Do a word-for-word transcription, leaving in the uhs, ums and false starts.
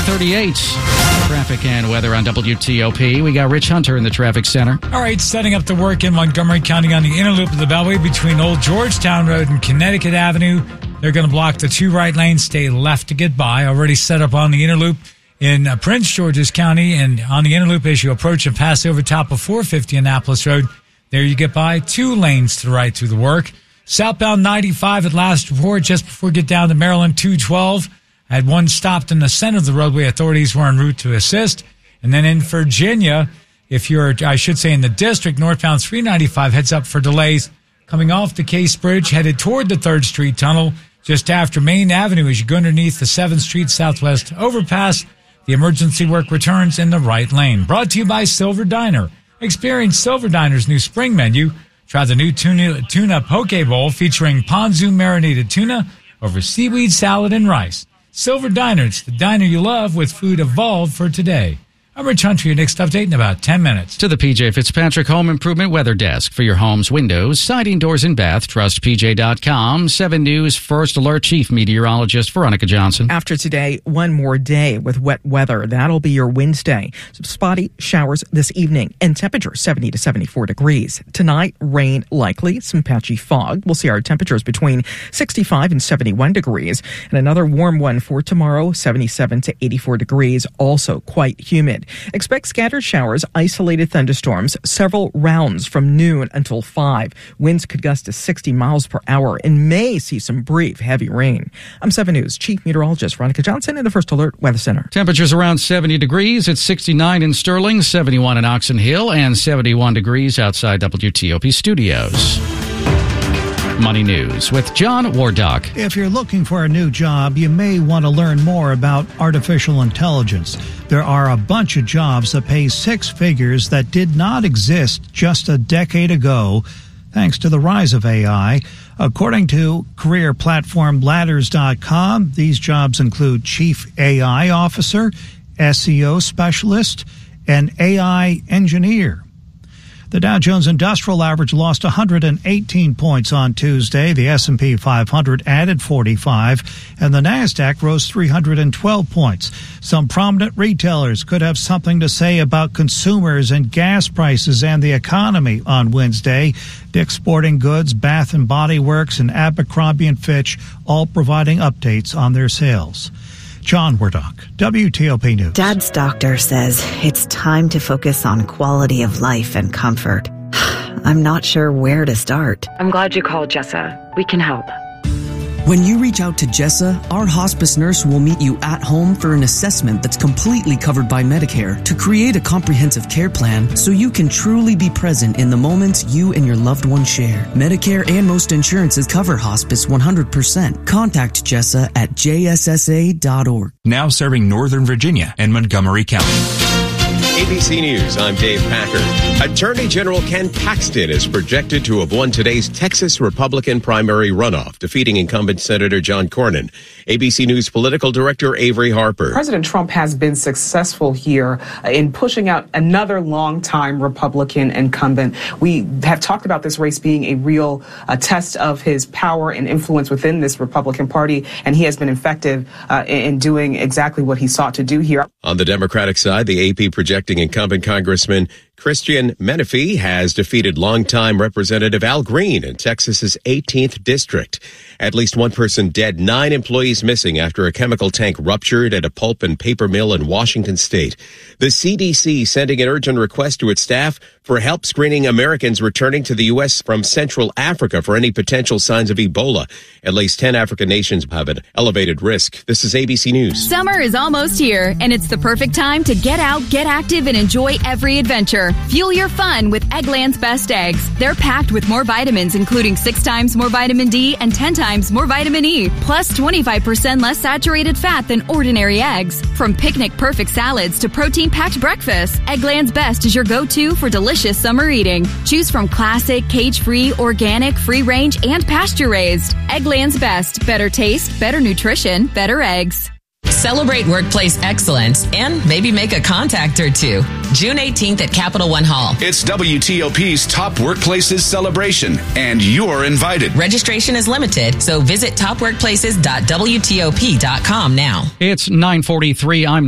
thirty-eight. Traffic and weather on W T O P. We got Rich Hunter in the traffic center. All right, setting up the work in Montgomery County on the inner loop of the Beltway between Old Georgetown Road and Connecticut Avenue. They're going to block the two right lanes. Stay left to get by. Already set up on the inner loop in uh, Prince George's County, and on the inner loop as you approach and pass over top of four fifty Annapolis Road. There you get by. Two lanes to the right through the work. Southbound ninety-five at last report just before we get down to Maryland two twelve. Had one stopped in the center of the roadway. Authorities were en route to assist. And then in Virginia, if you're, I should say in the district, northbound three ninety-five heads up for delays coming off the Case Bridge, headed toward the third Street Tunnel just after Main Avenue as you go underneath the seventh Street Southwest overpass. The emergency work returns in the right lane. Brought to you by Silver Diner. Experience Silver Diner's new spring menu. Try the new tuna, tuna poke bowl featuring ponzu marinated tuna over seaweed salad and rice. Silver Diner, it's the diner you love with food evolved for today. I'm Rich Hunter, your next update in about ten minutes. To the P J Fitzpatrick Home Improvement Weather Desk for your home's windows, siding, doors, and bath. Trust P J dot com. seven News First Alert Chief Meteorologist Veronica Johnson. After today, one more day with wet weather. That'll be your Wednesday. Some spotty showers this evening and temperature seventy to seventy-four degrees. Tonight, rain likely, some patchy fog. We'll see our temperatures between sixty-five and seventy-one degrees. And another warm one for tomorrow, seventy-seven to eighty-four degrees. Also quite humid. Expect scattered showers, isolated thunderstorms, several rounds from noon until five. Winds could gust to sixty miles per hour and may see some brief heavy rain. I'm seven News Chief Meteorologist Veronica Johnson in the First Alert Weather Center. Temperatures around seventy degrees. It's sixty-nine in Sterling, seventy-one in Oxon Hill, and seventy-one degrees outside W T O P studios. Money News with John Wardock. If you're looking for a new job, you may want to learn more about artificial intelligence. There are a bunch of jobs that pay six figures that did not exist just a decade ago, thanks to the rise of A I. According to career platform ladders dot com, these jobs include Chief A I Officer, S E O Specialist, and A I Engineer. The Dow Jones Industrial Average lost one hundred eighteen points on Tuesday. The S and P five hundred added forty-five, and the NASDAQ rose three hundred twelve points. Some prominent retailers could have something to say about consumers and gas prices and the economy on Wednesday. Dick's Sporting Goods, Bath and Body Works, and Abercrombie and Fitch all providing updates on their sales. John Wardock, W T O P News. Dad's doctor says it's time to focus on quality of life and comfort. I'm not sure where to start. I'm glad you called, Jessa. We can help. When you reach out to Jessa, our hospice nurse will meet you at home for an assessment that's completely covered by Medicare to create a comprehensive care plan so you can truly be present in the moments you and your loved one share. Medicare and most insurances cover hospice one hundred percent. Contact Jessa at J S S A dot org. Now serving Northern Virginia and Montgomery County. A B C News, I'm Dave Packer. Attorney General Ken Paxton is projected to have won today's Texas Republican primary runoff, defeating incumbent Senator John Cornyn. A B C News political director Avery Harper. President Trump has been successful here in pushing out another longtime Republican incumbent. We have talked about this race being a real uh, test of his power and influence within this Republican Party, and he has been effective uh, in doing exactly what he sought to do here. On the Democratic side, the A P projecting incumbent Congressman Christian Menefee has defeated longtime Representative Al Green in Texas's eighteenth district. At least one person dead, nine employees missing after a chemical tank ruptured at a pulp and paper mill in Washington state. The C D C sending an urgent request to its staff for help screening Americans returning to the U S from Central Africa for any potential signs of Ebola. At least ten African nations have an elevated risk. This is A B C News. Summer is almost here, and it's the perfect time to get out, get active, and enjoy every adventure. Fuel your fun with Eggland's Best Eggs. They're packed with more vitamins, including six times more vitamin D and ten times more vitamin E, plus twenty-five percent less saturated fat than ordinary eggs. From picnic-perfect salads to protein-packed breakfasts, Eggland's Best is your go-to for delicious summer eating. Choose from classic, cage-free, organic, free-range, and pasture-raised. Eggland's Best. Better taste, better nutrition, better eggs. Celebrate workplace excellence and maybe make a contact or two. June eighteenth at Capital One Hall. It's W T O P's Top Workplaces celebration, and you're invited. Registration is limited, so visit top workplaces dot W T O P dot com now. It's nine forty-three. I'm